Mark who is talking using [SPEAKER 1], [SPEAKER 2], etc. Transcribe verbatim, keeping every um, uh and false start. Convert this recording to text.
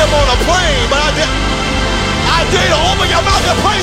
[SPEAKER 1] him on a plane, but I did. I dare you to open your mouth and praise